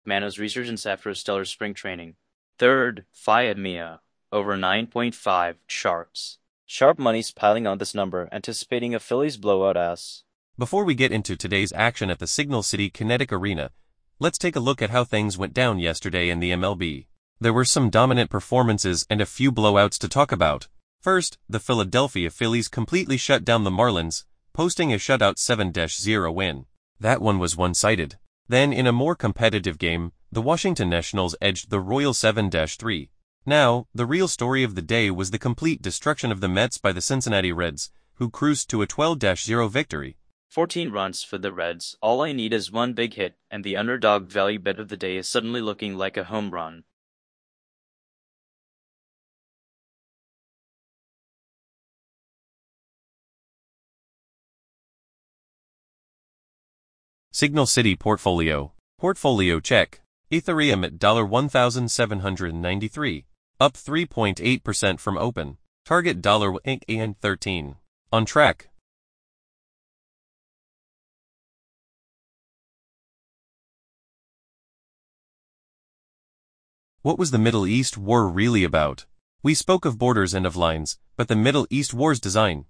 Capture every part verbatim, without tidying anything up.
Mano's resurgence after a stellar spring training. Third, Faemia, over nine point five sharps. Sharp money's piling on this number, anticipating a Phillies blowout ass. Before we get into today's action at the Signal City Kinetic Arena, let's take a look at how things went down yesterday in the M L B. There were some dominant performances and a few blowouts to talk about. First, the Philadelphia Phillies completely shut down the Marlins, posting a shutout seven to zero win. That one was one-sided. Then in a more competitive game, the Washington Nationals edged the Royals seven to three. Now, the real story of the day was the complete destruction of the Mets by the Cincinnati Reds, who cruised to a twelve to zero victory. fourteen runs for the Reds. All I need is one big hit, and the underdog value bet of the day is suddenly looking like a home run. Signal City Portfolio. Portfolio check. Ethereum at one thousand seven hundred ninety-three dollars, up three point eight percent from open. Target one thirteen. On track. What was the Middle East war really about? We spoke of borders and of lines, but the Middle East war's design.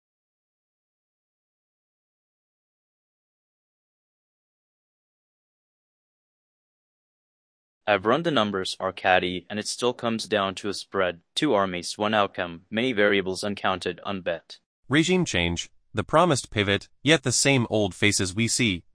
I've run the numbers, Arcady, and it still comes down to a spread. Two armies, one outcome, many variables uncounted, unbet. Regime change, the promised pivot, yet the same old faces we see.